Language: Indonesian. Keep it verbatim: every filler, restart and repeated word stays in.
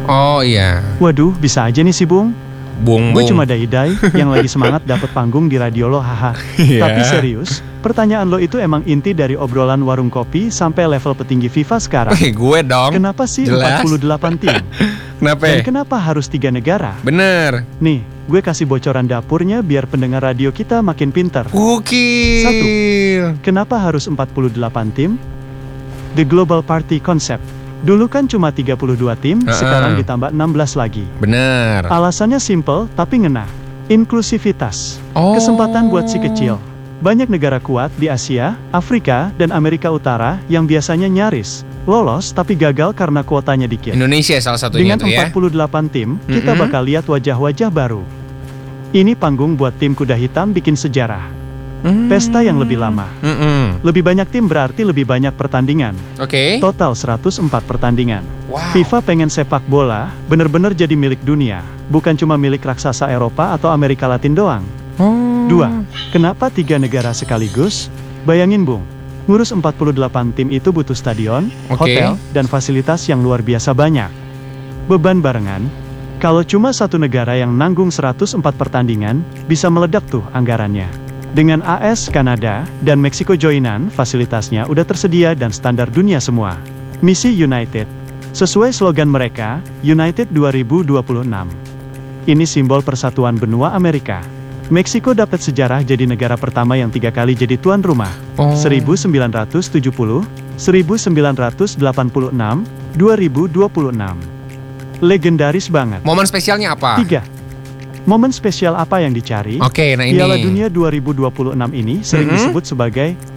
Oh iya. Waduh, bisa aja nih si Bung. Bung Gue Bung. cuma dai-dai yang lagi semangat dapat panggung di radio lo, haha. Iya. Tapi serius, pertanyaan lo itu emang inti dari obrolan warung kopi sampai level petinggi FIFA sekarang. Wih, gue dong. Kenapa sih Jelas. empat puluh delapan tim? Kenapa? Dan kenapa harus tiga negara? Bener. Nih, gue kasih bocoran dapurnya biar pendengar radio kita makin pinter. Gokil. Satu. Kenapa harus empat puluh delapan tim? The Global Party Concept. Dulu kan cuma tiga puluh dua tim, Uh-uh. sekarang ditambah enam belas lagi. Bener. Alasannya simple tapi ngena. Inklusivitas. Oh. Kesempatan buat si kecil. Banyak negara kuat di Asia, Afrika, dan Amerika Utara yang biasanya nyaris lolos tapi gagal karena kuotanya dikit. Indonesia salah satunya Dengan tuh ya. empat puluh delapan tim, kita Mm-mm. bakal lihat wajah-wajah baru. Ini panggung buat tim kuda hitam bikin sejarah. Hmm. Pesta yang lebih lama. Mm-mm. Lebih banyak tim berarti lebih banyak pertandingan. Oke. Total seratus empat pertandingan. Wow. FIFA pengen sepak bola bener-bener jadi milik dunia, bukan cuma milik raksasa Eropa atau Amerika Latin doang. Oh. Dua, kenapa tiga negara sekaligus? Bayangin Bung, ngurus empat puluh delapan tim itu butuh stadion, Oke. hotel, dan fasilitas yang luar biasa banyak. Beban barengan, kalau cuma satu negara yang nanggung seratus empat pertandingan, bisa meledak tuh anggarannya. Dengan A S, Kanada, dan Meksiko joinan, fasilitasnya udah tersedia dan standar dunia semua. Misi United. Sesuai slogan mereka, United dua ribu dua puluh enam. Ini simbol persatuan benua Amerika. Meksiko dapat sejarah jadi negara pertama yang tiga kali jadi tuan rumah. Oh. seribu sembilan ratus tujuh puluh, seribu sembilan ratus delapan puluh enam, dua ribu dua puluh enam. Legendaris banget. Momen spesialnya apa? Tiga. Momen spesial apa yang dicari? Oke, nah ini. Piala Dunia dua ribu dua puluh enam ini sering Mm-mm. disebut sebagai